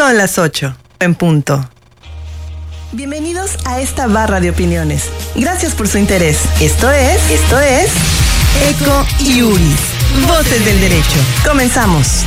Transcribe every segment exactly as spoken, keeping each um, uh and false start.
Son las ocho, en punto. Bienvenidos a esta barra de opiniones. Gracias por su interés. Esto es, esto es Eco Iuris, Voces del Derecho. Comenzamos.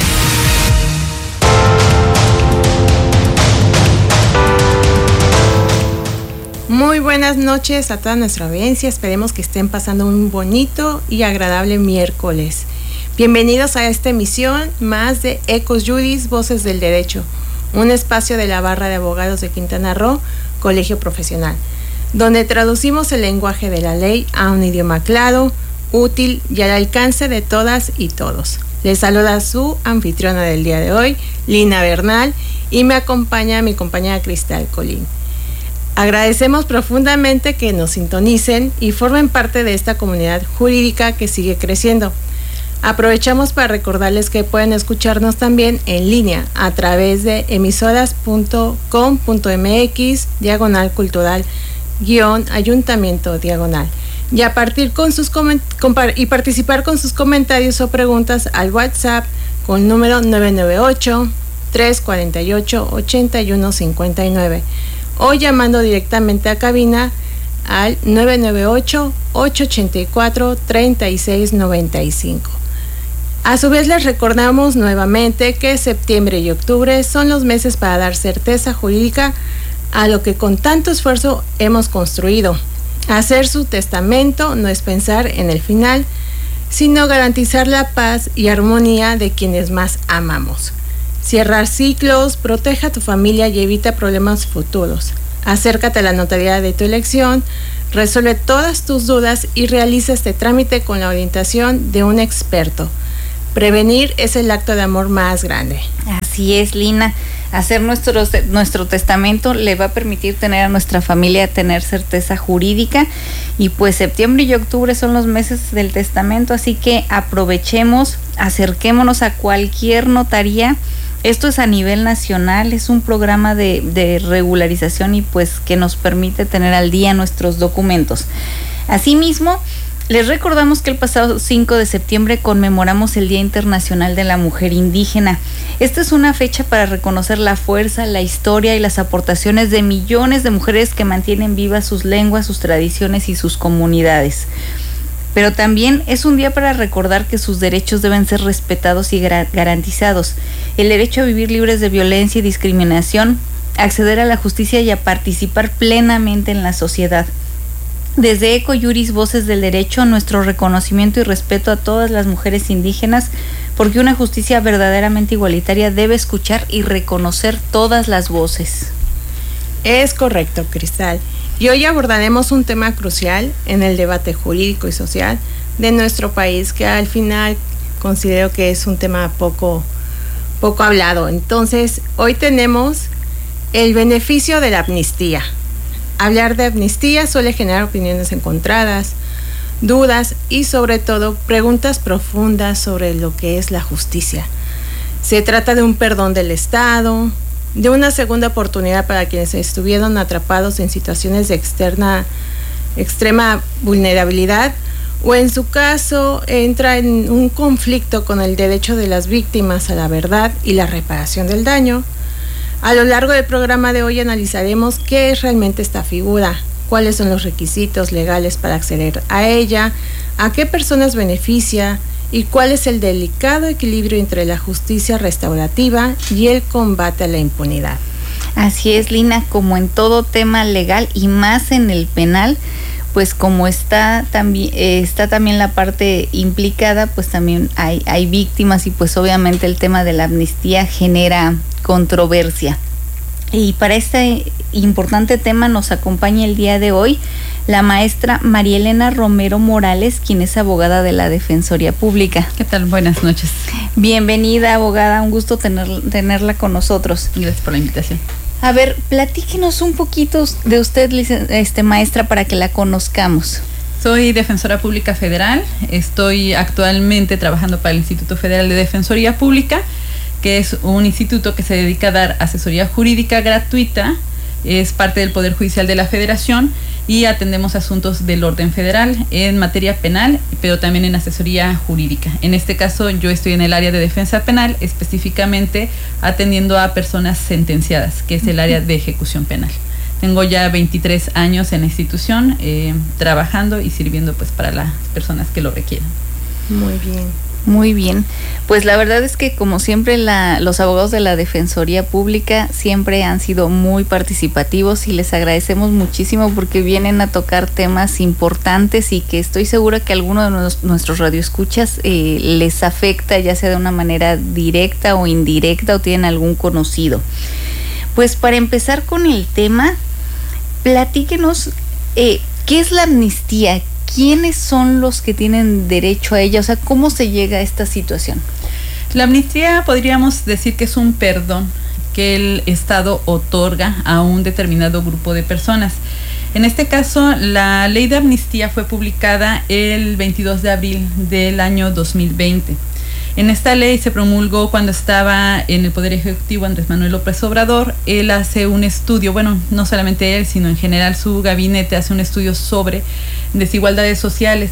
Muy buenas noches a toda nuestra audiencia. Esperemos que estén pasando un bonito y agradable miércoles. Bienvenidos a esta emisión más de Eco Iuris, Voces del Derecho, un espacio de la Barra de Abogados de Quintana Roo, Colegio Profesional, donde traducimos el lenguaje de la ley a un idioma claro, útil y al alcance de todas y todos. Les saluda su anfitriona del día de hoy, Lina Bernal, y me acompaña mi compañera Cristal Colín. Agradecemos profundamente que nos sintonicen y formen parte de esta comunidad jurídica que sigue creciendo. Aprovechamos para recordarles que pueden escucharnos también en línea a través de emisoras punto com punto mx diagonal cultural guión ayuntamiento diagonal y a partir con sus coment- y participar con sus comentarios o preguntas al WhatsApp con número nueve nueve ocho, tres cuatro ocho, ocho uno cinco nueve o llamando directamente a cabina al nueve nueve ocho, ocho ocho cuatro, tres seis nueve cinco. A su vez les recordamos nuevamente que septiembre y octubre son los meses para dar certeza jurídica a lo que con tanto esfuerzo hemos construido. Hacer su testamento no es pensar en el final, sino garantizar la paz y armonía de quienes más amamos. Cerrar ciclos, protege a tu familia y evita problemas futuros. Acércate a la notaría de tu elección, resuelve todas tus dudas y realiza este trámite con la orientación de un experto. Prevenir es el acto de amor más grande. Así es, Lina. Hacer nuestro, nuestro testamento le va a permitir tener a nuestra familia tener certeza jurídica, y pues septiembre y octubre son los meses del testamento, así que aprovechemos, acerquémonos a cualquier notaría. Esto es a nivel nacional, es un programa de, de regularización y pues que nos permite tener al día nuestros documentos. Asimismo, les recordamos que el pasado cinco de septiembre conmemoramos el Día Internacional de la Mujer Indígena. Esta es una fecha para reconocer la fuerza, la historia y las aportaciones de millones de mujeres que mantienen vivas sus lenguas, sus tradiciones y sus comunidades. Pero también es un día para recordar que sus derechos deben ser respetados y gra- garantizados. El derecho a vivir libres de violencia y discriminación, acceder a la justicia y a participar plenamente en la sociedad. Desde Eco Iuris, Voces del Derecho, nuestro reconocimiento y respeto a todas las mujeres indígenas, porque una justicia verdaderamente igualitaria debe escuchar y reconocer todas las voces. Es correcto, Cristal. Y hoy abordaremos un tema crucial en el debate jurídico y social de nuestro país, que al final considero que es un tema poco, poco hablado. Entonces, hoy tenemos el beneficio de la amnistía. Hablar de amnistía suele generar opiniones encontradas, dudas y sobre todo preguntas profundas sobre lo que es la justicia. Se trata de un perdón del Estado, de una segunda oportunidad para quienes estuvieron atrapados en situaciones de externa, extrema vulnerabilidad, o en su caso entra en un conflicto con el derecho de las víctimas a la verdad y la reparación del daño. A lo largo del programa de hoy analizaremos qué es realmente esta figura, cuáles son los requisitos legales para acceder a ella, a qué personas beneficia y cuál es el delicado equilibrio entre la justicia restaurativa y el combate a la impunidad. Así es, Lina, como en todo tema legal y más en el penal, pues como está también está también la parte implicada, pues también hay, hay víctimas y pues obviamente el tema de la amnistía genera controversia. Y para este importante tema nos acompaña el día de hoy la maestra María Elena Romero Morales, quien es abogada de la Defensoría Pública. ¿Qué tal? Buenas noches. Bienvenida, abogada, un gusto tener, tenerla con nosotros. Gracias por la invitación. A ver, platíquenos un poquito de usted, este, maestra, para que la conozcamos. Soy defensora pública federal, estoy actualmente trabajando para el Instituto Federal de Defensoría Pública, que es un instituto que se dedica a dar asesoría jurídica gratuita Es parte del Poder Judicial de la Federación y atendemos asuntos del orden federal en materia penal, pero también en asesoría jurídica. En este caso, yo estoy en el área de defensa penal, específicamente atendiendo a personas sentenciadas, que es el área de ejecución penal. Tengo ya veintitrés años en la institución, eh, trabajando y sirviendo pues para las personas que lo requieran. Muy bien. Muy bien, pues la verdad es que como siempre la, los abogados de la Defensoría Pública siempre han sido muy participativos y les agradecemos muchísimo porque vienen a tocar temas importantes y que estoy segura que a alguno de nos, nuestros radioescuchas eh, les afecta, ya sea de una manera directa o indirecta o tienen algún conocido. Pues para empezar con el tema, platíquenos eh, ¿qué es la amnistía? ¿Quiénes son los que tienen derecho a ella? O sea, ¿cómo se llega a esta situación? La amnistía podríamos decir que es un perdón que el Estado otorga a un determinado grupo de personas. En este caso, la ley de amnistía fue publicada el veintidós de abril del año dos mil veinte. En esta ley se promulgó cuando estaba en el Poder Ejecutivo Andrés Manuel López Obrador. Él hace un estudio, bueno, no solamente él, sino en general su gabinete hace un estudio sobre desigualdades sociales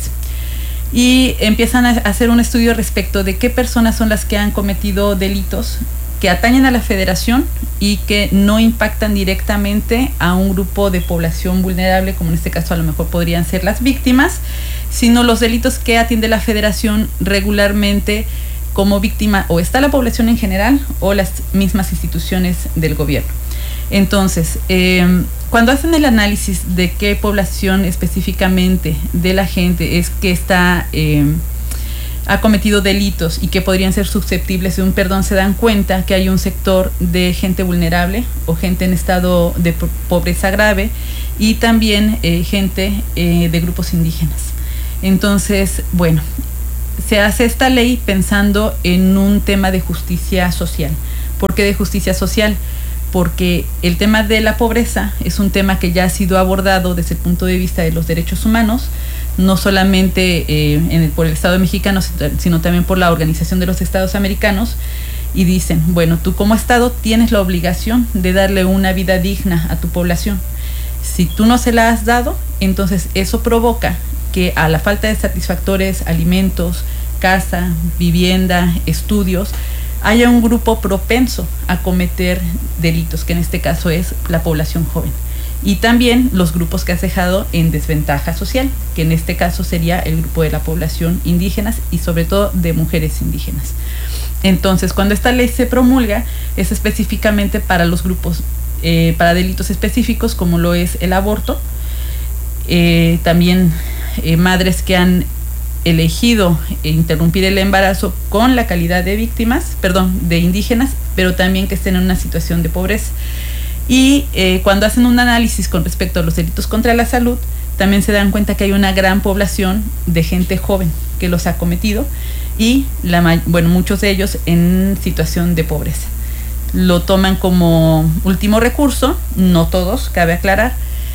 y empiezan a hacer un estudio respecto de qué personas son las que han cometido delitos que atañen a la Federación y que no impactan directamente a un grupo de población vulnerable, como en este caso a lo mejor podrían ser las víctimas, sino los delitos que atiende la Federación regularmente. Como víctima o está la población en general o las mismas instituciones del gobierno. Entonces, eh, cuando hacen el análisis de qué población específicamente de la gente es que está eh, ha cometido delitos y que podrían ser susceptibles de un perdón, se dan cuenta que hay un sector de gente vulnerable o gente en estado de pobreza grave y también eh, gente eh, de grupos indígenas. Entonces, bueno, se hace esta ley pensando en un tema de justicia social. ¿Por qué de justicia social? Porque el tema de la pobreza es un tema que ya ha sido abordado desde el punto de vista de los derechos humanos, no solamente eh, en el, por el Estado mexicano, sino también por la Organización de los Estados Americanos, y dicen, bueno, tú como Estado tienes la obligación de darle una vida digna a tu población. Si tú no se la has dado, entonces eso provoca que a la falta de satisfactores, alimentos, casa, vivienda, estudios, haya un grupo propenso a cometer delitos, que en este caso es la población joven. Y también los grupos que has dejado en desventaja social, que en este caso sería el grupo de la población indígenas y sobre todo de mujeres indígenas. Entonces, cuando esta ley se promulga, es específicamente para los grupos, eh, para delitos específicos como lo es el aborto, eh, también Eh, madres que han elegido interrumpir el embarazo con la calidad de víctimas, perdón, de indígenas, pero también que estén en una situación de pobreza. Y eh, cuando hacen un análisis con respecto a los delitos contra la salud, también se dan cuenta que hay una gran población de gente joven que los ha cometido y la, bueno, muchos de ellos en situación de pobreza. Lo toman como último recurso, no todos, cabe aclarar.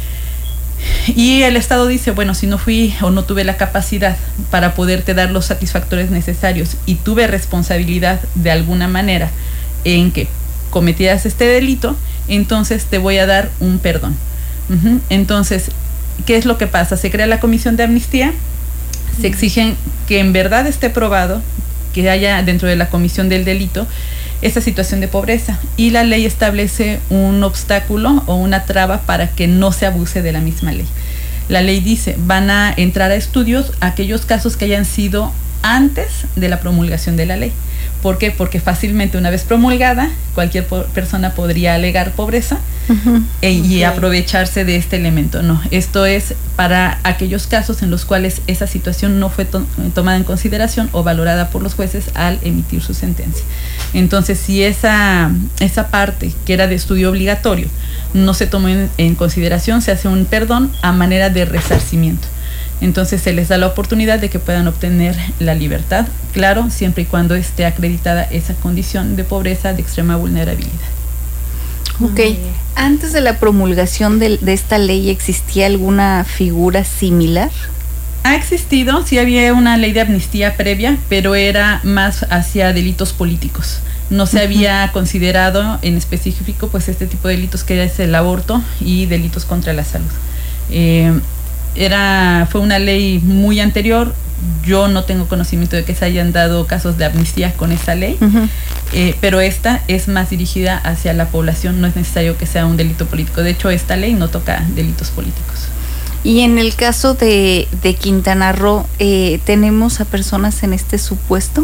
Y el Estado dice, bueno, si no fui o no tuve la capacidad para poderte dar los satisfactores necesarios y tuve responsabilidad de alguna manera en que cometieras este delito, entonces te voy a dar un perdón. Uh-huh. Entonces, ¿qué es lo que pasa? Se crea la comisión de amnistía, se exigen que en verdad esté probado que haya dentro de la comisión del delito esta situación de pobreza, y la ley establece un obstáculo o una traba para que no se abuse de la misma ley. La ley dice, van a entrar a estudios aquellos casos que hayan sido antes de la promulgación de la ley. ¿Por qué? Porque fácilmente una vez promulgada, cualquier po- persona podría alegar pobreza uh-huh. e, y okay. aprovecharse de este elemento. No, esto es para aquellos casos en los cuales esa situación no fue to- tomada en consideración o valorada por los jueces al emitir su sentencia. Entonces, si esa, esa parte que era de estudio obligatorio no se tomó en, en consideración, se hace un perdón a manera de resarcimiento. Entonces se les da la oportunidad de que puedan obtener la libertad, claro, siempre y cuando esté acreditada esa condición de pobreza, de extrema vulnerabilidad. Ok, antes de la promulgación de, de esta ley, ¿existía alguna figura similar? Ha existido, sí había una ley de amnistía previa, pero era más hacia delitos políticos. No se uh-huh. había considerado en específico pues este tipo de delitos que es el aborto y delitos contra la salud. Eh, era, fue una ley muy anterior. Yo no tengo conocimiento de que se hayan dado casos de amnistía con esta ley, uh-huh. eh, pero esta es más dirigida hacia la población, no es necesario que sea un delito político. De hecho, esta ley no toca delitos políticos. Y en el caso de, de Quintana Roo, eh, ¿tenemos a personas en este supuesto?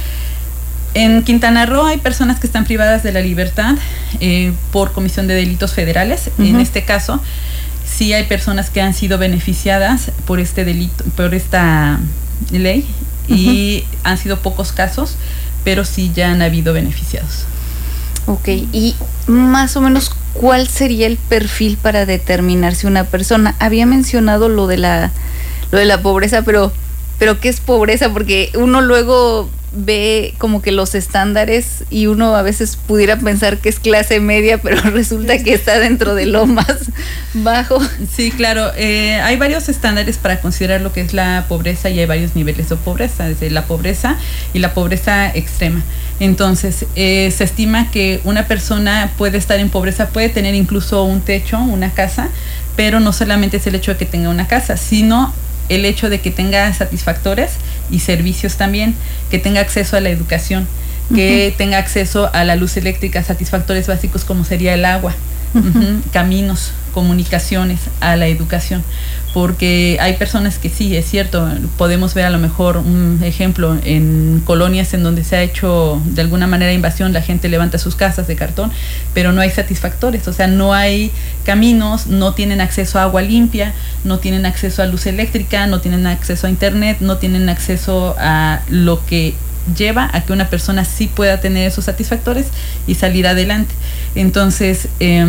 En Quintana Roo hay personas que están privadas de la libertad eh, por comisión de delitos federales. Uh-huh. En este caso, sí hay personas que han sido beneficiadas por este delito, por esta ley, uh-huh. y han sido pocos casos, pero sí ya han habido beneficiados. Ok, y más o menos, ¿cuál sería el perfil para determinar si una persona? Había mencionado lo de la, lo de la pobreza, pero, pero ¿qué es pobreza? Porque uno luego ve como que los estándares y uno a veces pudiera pensar que es clase media, pero resulta que está dentro de lo más bajo. Sí, claro, eh, hay varios estándares para considerar lo que es la pobreza y hay varios niveles de pobreza, desde la pobreza y la pobreza extrema. Entonces, eh, se estima que una persona puede estar en pobreza, puede tener incluso un techo, una casa, pero no solamente es el hecho de que tenga una casa, sino el hecho de que tenga satisfactores y servicios también, que tenga acceso a la educación, que uh-huh. tenga acceso a la luz eléctrica, satisfactores básicos como sería el agua, uh-huh. Uh-huh, caminos, comunicaciones, a la educación. Porque hay personas que sí, es cierto, podemos ver a lo mejor un ejemplo en colonias en donde se ha hecho de alguna manera invasión, la gente levanta sus casas de cartón, pero no hay satisfactores, o sea, no hay caminos, no tienen acceso a agua limpia, no tienen acceso a luz eléctrica, no tienen acceso a internet, no tienen acceso a lo que lleva a que una persona sí pueda tener esos satisfactores y salir adelante. Entonces, eh,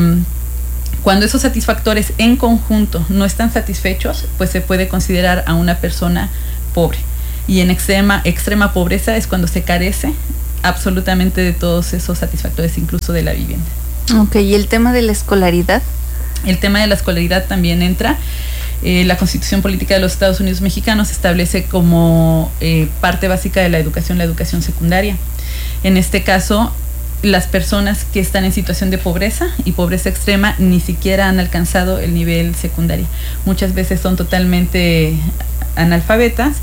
cuando esos satisfactores en conjunto no están satisfechos, pues se puede considerar a una persona pobre. Y en extrema, extrema pobreza es cuando se carece absolutamente de todos esos satisfactores, incluso de la vivienda. Ok, ¿y el tema de la escolaridad? El tema de la escolaridad también entra. Eh, la Constitución Política de los Estados Unidos Mexicanos establece como eh, parte básica de la educación la educación secundaria. En este caso, las personas que están en situación de pobreza y pobreza extrema ni siquiera han alcanzado el nivel secundario. Muchas veces son totalmente analfabetas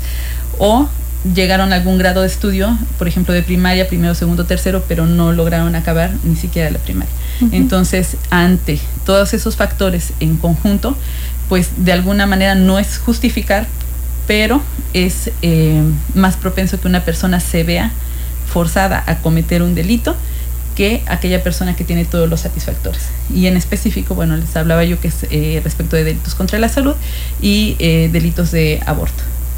o llegaron a algún grado de estudio, por ejemplo de primaria, primero, segundo, tercero, pero no lograron acabar ni siquiera la primaria. Uh-huh. Entonces, ante todos esos factores en conjunto, pues de alguna manera no es justificar, pero es eh, más propenso que una persona se vea forzada a cometer un delito que aquella persona que tiene todos los satisfactores. Y en específico, bueno, les hablaba yo que es eh, respecto de delitos contra la salud y eh, delitos de aborto.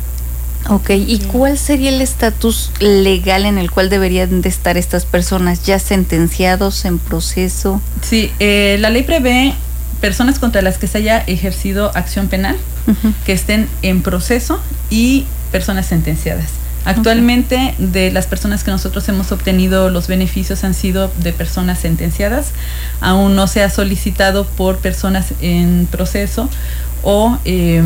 Ok, ¿y cuál sería el estatus legal en el cual deberían de estar estas personas? ¿Ya sentenciados, en proceso? Sí, eh, la ley prevé personas contra las que se haya ejercido acción penal, uh-huh. que estén en proceso y personas sentenciadas. Actualmente, okay. de las personas que nosotros hemos obtenido los beneficios han sido de personas sentenciadas. Aún no se ha solicitado por personas en proceso o eh,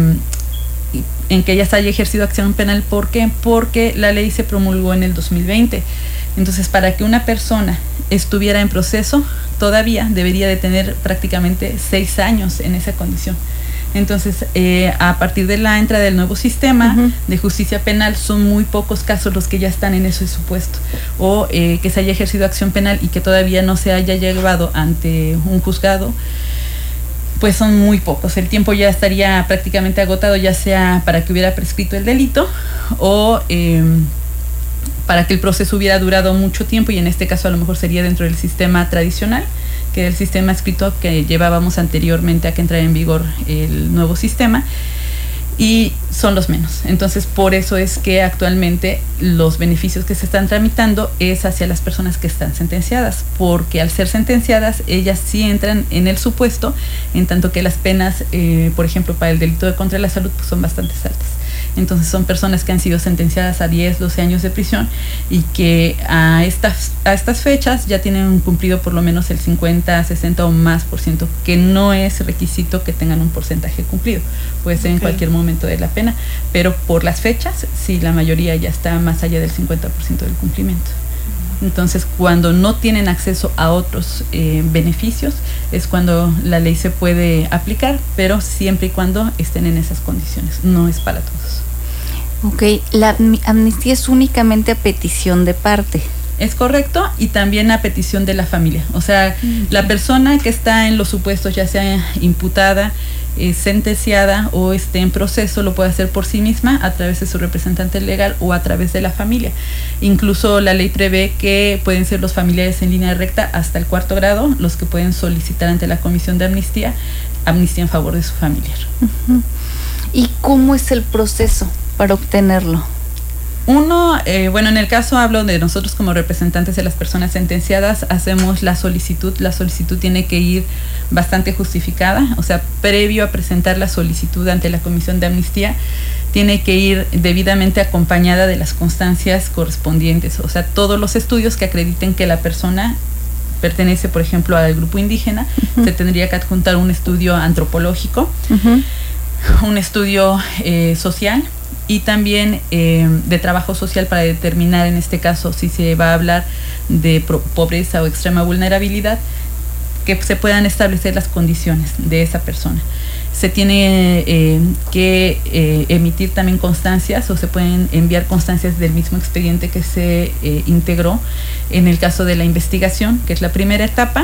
en que ya se haya ejercido acción penal. ¿Por qué? Porque la ley se promulgó en el dos mil veinte. Entonces, para que una persona estuviera en proceso, todavía debería de tener prácticamente seis años en esa condición. Entonces, eh, a partir de la entrada del nuevo sistema uh-huh. de justicia penal, son muy pocos casos los que ya están en ese supuesto. O eh, que se haya ejercido acción penal y que todavía no se haya llevado ante un juzgado, pues son muy pocos. El tiempo ya estaría prácticamente agotado, ya sea para que hubiera prescrito el delito o eh, para que el proceso hubiera durado mucho tiempo, y en este caso a lo mejor sería dentro del sistema tradicional, que era el sistema escrito que llevábamos anteriormente a que entrara en vigor el nuevo sistema, y son los menos. Entonces, por eso es que actualmente los beneficios que se están tramitando es hacia las personas que están sentenciadas, porque al ser sentenciadas, ellas sí entran en el supuesto, en tanto que las penas, eh, por ejemplo, para el delito de contra la salud, pues son bastante altas. Entonces son personas que han sido sentenciadas a diez, doce años de prisión y que a estas, a estas fechas ya tienen cumplido por lo menos el cincuenta, sesenta o más por ciento, que no es requisito que tengan un porcentaje cumplido, puede ser okay. en cualquier momento de la pena, pero por las fechas, sí, la mayoría ya está más allá del cincuenta por ciento del cumplimiento. Entonces, cuando no tienen acceso a otros eh, beneficios, es cuando la ley se puede aplicar, pero siempre y cuando estén en esas condiciones. No es para todos. Ok, la amnistía es únicamente a petición de parte. Es correcto, y también a petición de la familia. O sea, mm-hmm. la persona que está en los supuestos, ya sea imputada, eh, sentenciada o esté en proceso, lo puede hacer por sí misma a través de su representante legal o a través de la familia. Incluso la ley prevé que pueden ser los familiares en línea recta hasta el cuarto grado los que pueden solicitar ante la Comisión de Amnistía amnistía en favor de su familiar. Uh-huh. ¿Y cómo es el proceso para obtenerlo? Uno, eh, bueno, en el caso hablo de nosotros como representantes de las personas sentenciadas, hacemos la solicitud. La solicitud tiene que ir bastante justificada, o sea, previo a presentar la solicitud ante la Comisión de Amnistía, tiene que ir debidamente acompañada de las constancias correspondientes, o sea, todos los estudios que acrediten que la persona pertenece, por ejemplo, al grupo indígena. Uh-huh. Se tendría que adjuntar un estudio antropológico, uh-huh. un estudio eh, social, y también eh, de trabajo social para determinar en este caso si se va a hablar de pro- pobreza o extrema vulnerabilidad, que se puedan establecer las condiciones de esa persona. Se tiene eh, que eh, emitir también constancias, o se pueden enviar constancias del mismo expediente que se eh, integró en el caso de la investigación, que es la primera etapa,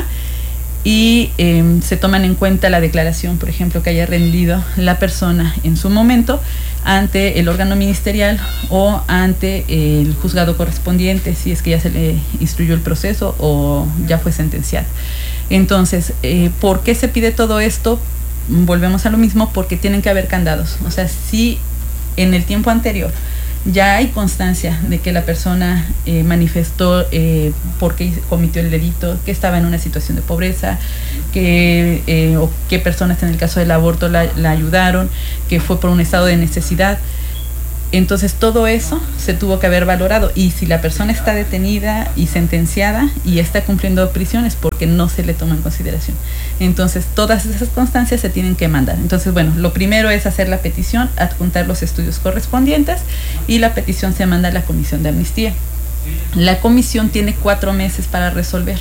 y eh, se toman en cuenta la declaración, por ejemplo, que haya rendido la persona en su momento ante el órgano ministerial o ante el juzgado correspondiente, si es que ya se le instruyó el proceso o ya fue sentenciado. Entonces, eh, ¿por qué se pide todo esto? Volvemos a lo mismo, porque tienen que haber candados. O sea, si en el tiempo anterior ya hay constancia de que la persona eh, manifestó eh, por qué cometió el delito, que estaba en una situación de pobreza, que eh, o qué personas en el caso del aborto la, la ayudaron, que fue por un estado de necesidad. Entonces todo eso se tuvo que haber valorado, y si la persona está detenida y sentenciada y está cumpliendo prisiones, porque no se le toma en consideración. Entonces todas esas constancias se tienen que mandar. Entonces, bueno, lo primero es hacer la petición, adjuntar los estudios correspondientes, y la petición se manda a la Comisión de Amnistía. La comisión tiene cuatro meses para resolver.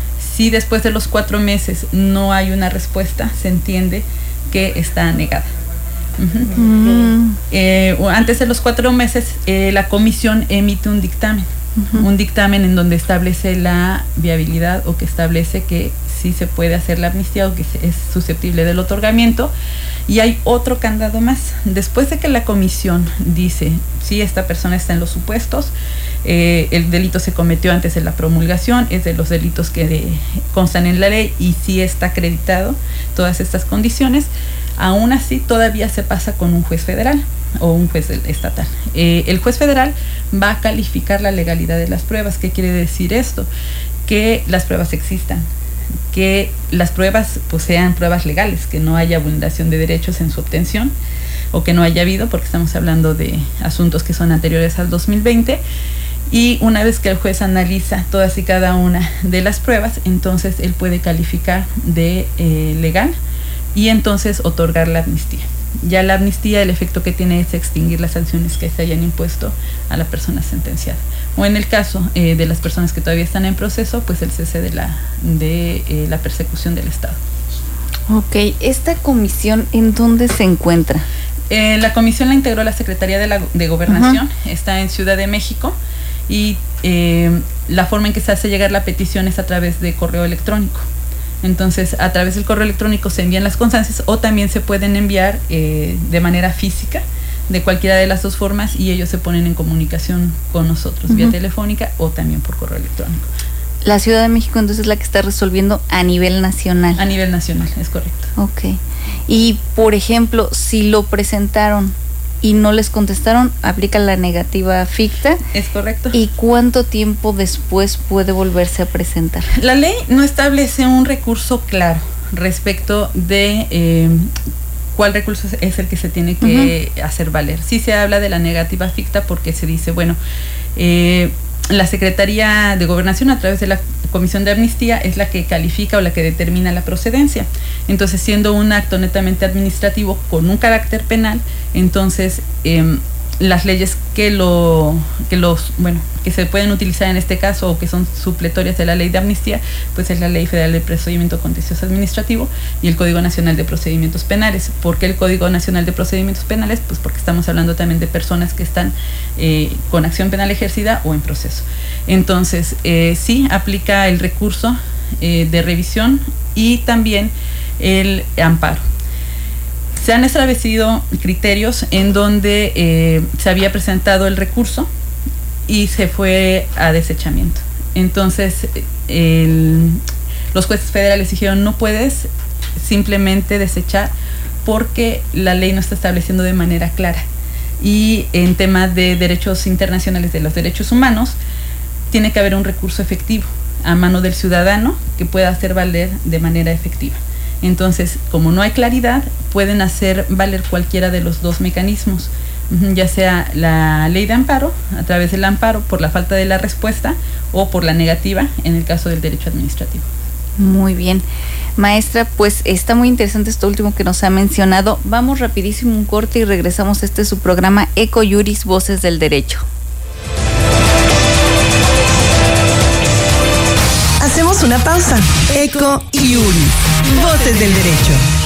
Si después de los cuatro meses no hay una respuesta, se entiende que está negada. Uh-huh. Mm. Eh, antes de los cuatro meses, eh, la comisión emite un dictamen, uh-huh. un dictamen en donde establece la viabilidad, o que establece que sí se puede hacer la amnistía o que es susceptible del otorgamiento. Y hay otro candado más. Después de que la comisión dice si esta persona está en los supuestos, eh, el delito se cometió antes de la promulgación, es de los delitos que de, constan en la ley, y sí está acreditado todas estas condiciones, aún así todavía se pasa con un juez federal o un juez estatal. Eh, el juez federal va a calificar la legalidad de las pruebas. ¿Qué quiere decir esto? Que las pruebas existan, que las pruebas pues sean pruebas legales, que no haya vulneración de derechos en su obtención, o que no haya habido, porque estamos hablando de asuntos que son anteriores al dos mil veinte. Y una vez que el juez analiza todas y cada una de las pruebas, entonces él puede calificar de eh, legal, y entonces otorgar la amnistía. Ya la amnistía, el efecto que tiene es extinguir las sanciones que se hayan impuesto a la persona sentenciada. O en el caso eh, de las personas que todavía están en proceso, pues el cese de la, de, eh, la persecución del Estado. Ok, ¿esta comisión en dónde se encuentra? Eh, la comisión la integró la Secretaría de, la, de Gobernación, uh-huh. está en Ciudad de México, y eh, la forma en que se hace llegar la petición es a través de correo electrónico. Entonces, a través del correo electrónico se envían las constancias, o también se pueden enviar eh, de manera física, de cualquiera de las dos formas, y ellos se ponen en comunicación con nosotros, uh-huh. vía telefónica o también por correo electrónico. La Ciudad de México entonces es la que está resolviendo a nivel nacional. A nivel nacional, es correcto. Ok. Y, por ejemplo, si lo presentaron y no les contestaron, aplica la negativa ficta. Es correcto. ¿Y cuánto tiempo después puede volverse a presentar? La ley no establece un recurso claro respecto de eh, cuál recurso es el que se tiene que uh-huh. hacer valer. Sí se habla de la negativa ficta porque se dice, bueno, eh, la Secretaría de Gobernación a través de la Comisión de Amnistía es la que califica o la que determina la procedencia. Entonces, siendo un acto netamente administrativo con un carácter penal, entonces eh, las leyes que lo que los bueno que se pueden utilizar en este caso o que son supletorias de la ley de amnistía, pues es la Ley Federal de Procedimiento Contencioso Administrativo y el Código Nacional de Procedimientos Penales. ¿Por qué el Código Nacional de Procedimientos Penales? Pues porque estamos hablando también de personas que están eh, con acción penal ejercida o en proceso. Entonces, eh, sí aplica el recurso eh, de revisión y también el amparo. Se han establecido criterios en donde eh, se había presentado el recurso y se fue a desechamiento. Entonces, el, los jueces federales dijeron, no puedes simplemente desechar porque la ley no está estableciendo de manera clara. Y en temas de derechos internacionales de los derechos humanos, tiene que haber un recurso efectivo a mano del ciudadano que pueda hacer valer de manera efectiva. Entonces, como no hay claridad, pueden hacer valer cualquiera de los dos mecanismos, ya sea la ley de amparo, a través del amparo por la falta de la respuesta o por la negativa en el caso del derecho administrativo. Muy bien. Maestra, pues está muy interesante esto último que nos ha mencionado. Vamos rapidísimo un corte y regresamos a este su programa Eco Juris, Voces del Derecho. Hacemos una pausa. Eco Juris, Voces del Derecho.